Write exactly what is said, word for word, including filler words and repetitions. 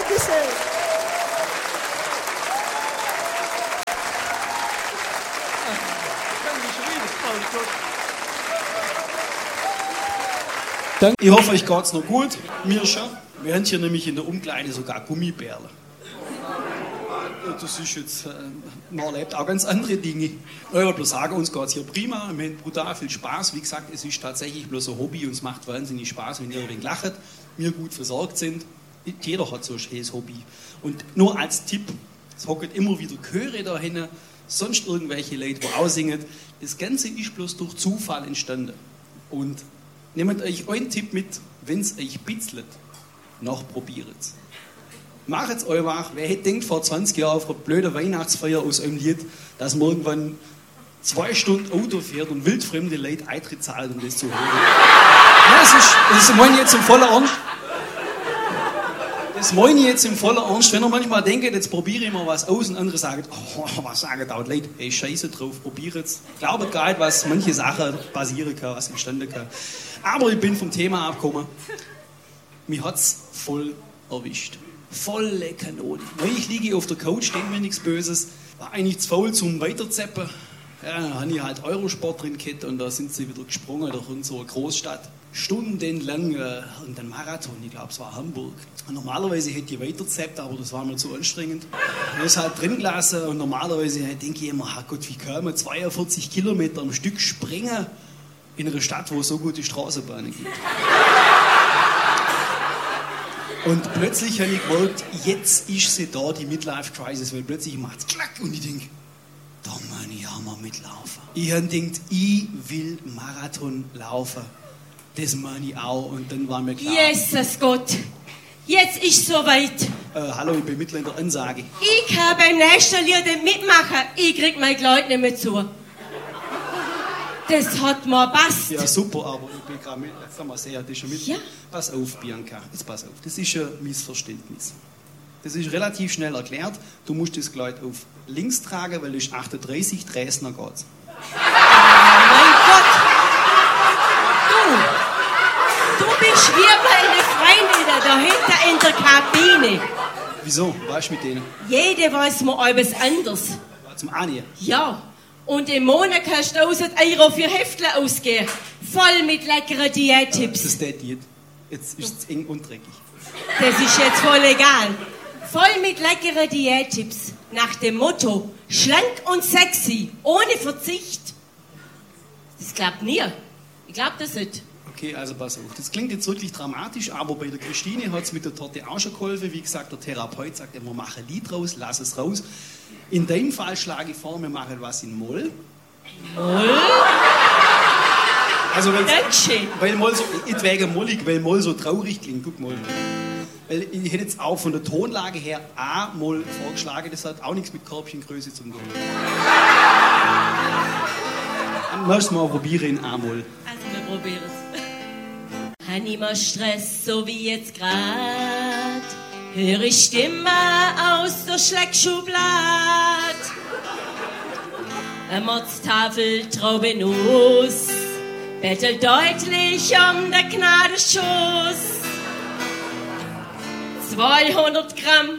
Dankeschön. Ich hoffe, euch geht's noch gut. Mir schon. Wir haben hier nämlich in der Umkleide sogar Gummibärle. Das ist jetzt, äh, man erlebt auch ganz andere Dinge. Ich wollte bloß sagen, uns geht es hier prima, wir haben brutal viel Spaß. Wie gesagt, es ist tatsächlich bloß ein Hobby und es macht wahnsinnig Spaß, wenn ihr ein wenig lacht, wir gut versorgt sind. Jeder hat so ein schönes Hobby. Und nur als Tipp, es hocken immer wieder Chöre da hin, sonst irgendwelche Leute, die auch singen. Das Ganze ist bloß durch Zufall entstanden. Und nehmt euch einen Tipp mit, wenn es euch bitzelt, noch probiert es. Macht es einfach. Wer hätte denkt vor zwanzig Jahren auf einer blöden Weihnachtsfeier aus einem Lied, dass man irgendwann zwei Stunden Auto fährt und wildfremde Leute Eintritt zahlen, um das zu hören. Ja, das ist, das meine ich jetzt im vollen Ernst. Das meine ich jetzt im vollen Ernst. Wenn ihr manchmal denkt, jetzt probiere ich mal was aus und andere sagen, oh, was sagen da die Leute? Hey, scheiße drauf, probiert es. Glaubt gar nicht, was manche Sachen passieren kann, was entstanden kann. Aber ich bin vom Thema abgekommen. Mich hat es voll erwischt. Volle Kanone. Ich liege auf der Couch, denke mir nichts Böses. War eigentlich zu faul zum Weiterzeppen. Ja, dann habe ich halt Eurosport drin gehabt und da sind sie wieder gesprungen durch unsere Großstadt. Stundenlang äh, irgendein Marathon, ich glaube es war Hamburg. Und normalerweise hätte ich weiterzappt, aber das war mir zu anstrengend. Ich habe es halt drin gelassen und normalerweise denke ich immer, oh Gott, wie kann man zweiundvierzig Kilometer am Stück springen in einer Stadt, wo es so gute Straßenbahnen gibt. Und plötzlich habe ich gemerkt, jetzt ist sie da, die Midlife-Crisis, weil plötzlich macht es klack und ich denke, da muss ich auch mal mitlaufen. Ich habe gedacht, ich will Marathon laufen. Das meine ich auch. Und dann war mir klar... Jesus Gott, jetzt ist es soweit. Äh, hallo, ich bin mitten in der Ansage. Ich kann beim nächsten Lied nicht mitmachen. Ich krieg mein Kleid nicht mehr zu. Das hat mir passt. Ja, super, aber ich bin gerade mit. Jetzt haben wir sehr, das ist schon mit. Ja. Pass auf, Bianca, jetzt pass auf. Das ist ein Missverständnis. Das ist relativ schnell erklärt. Du musst das Kleid auf links tragen, weil du ist achtunddreißig, Dresdner geht's. Mein Gott! Du, du bist wie meine Freunde da hinter in der Kabine. Wieso? Was ist mit denen? Jede weiß mir etwas anderes. Zum Anien? Ja. Und im Monat kannst du tausend Euro für Heftle ausgeben. Voll mit leckeren Diättipps. Das ist der Diät. Jetzt ist es eng und dreckig. Das ist jetzt voll egal. Voll mit leckeren Diättipps. Nach dem Motto, schlank und sexy, ohne Verzicht. Das klappt nie. Ich glaub das nicht. Okay, also pass auf. Das klingt jetzt wirklich dramatisch, aber bei der Christine hat es mit der Torte auch schon geholfen. Wie gesagt, der Therapeut sagt immer, mach ein Lied raus, lass es raus. In deinem Fall schlage ich vor, wir machen was in Moll. Moll? Also Dankeschön. Weil Moll so, nicht wegen mollig, weil Moll so traurig klingt. Guck mal. Weil ich hätte jetzt auch von der Tonlage her A-Moll vorgeschlagen, das hat auch nichts mit Körbchengröße zu tun. Lass mal probieren in A-Moll. Also wir probieren es. Han immer Stress, so wie jetzt grad. Höre ich Stimme aus der Schleckschublad. Eine Motztafel Traubenuss bettelt deutlich um der Gnadenschuss. zweihundert Gramm